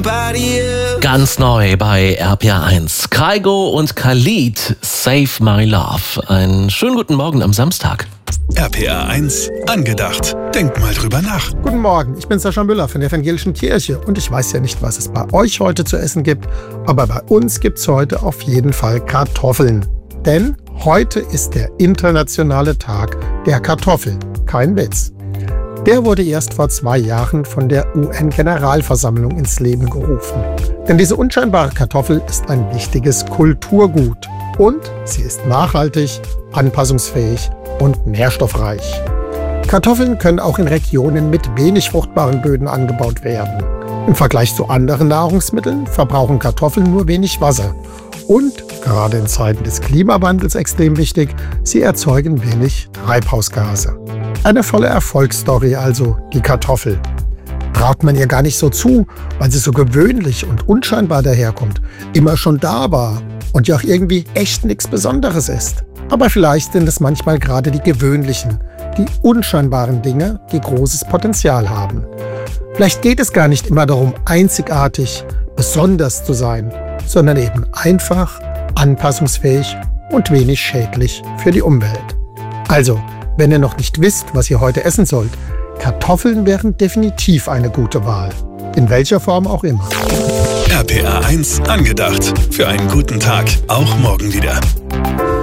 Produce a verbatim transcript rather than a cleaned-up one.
somebody else. Ganz neu bei R P R eins. Kygo und Khalid, Save My Love. Einen schönen guten Morgen am Samstag. R P R eins angedacht. Denk mal drüber nach. Guten Morgen, ich bin Sascha Müller von der Evangelischen Kirche und ich weiß ja nicht, was es bei euch heute zu essen gibt, aber bei uns gibt es heute auf jeden Fall Kartoffeln. Denn heute ist der internationale Tag der Kartoffel. Kein Witz. Der wurde erst vor zwei Jahren von der U N-Generalversammlung ins Leben gerufen. Denn diese unscheinbare Kartoffel ist ein wichtiges Kulturgut. Und sie ist nachhaltig, anpassungsfähig und nährstoffreich. Kartoffeln können auch in Regionen mit wenig fruchtbaren Böden angebaut werden. Im Vergleich zu anderen Nahrungsmitteln verbrauchen Kartoffeln nur wenig Wasser. Und, gerade in Zeiten des Klimawandels extrem wichtig, sie erzeugen wenig Treibhausgase. Eine volle Erfolgsstory also, die Kartoffel. Traut man ihr gar nicht so zu, weil sie so gewöhnlich und unscheinbar daherkommt, immer schon da war und ja auch irgendwie echt nichts Besonderes ist. Aber vielleicht sind es manchmal gerade die gewöhnlichen, die unscheinbaren Dinge, die großes Potenzial haben. Vielleicht geht es gar nicht immer darum, einzigartig, besonders zu sein, sondern eben einfach, anpassungsfähig und wenig schädlich für die Umwelt. Also, wenn ihr noch nicht wisst, was ihr heute essen sollt, Kartoffeln wären definitiv eine gute Wahl. In welcher Form auch immer. R P R eins angedacht. Für einen guten Tag, auch morgen wieder.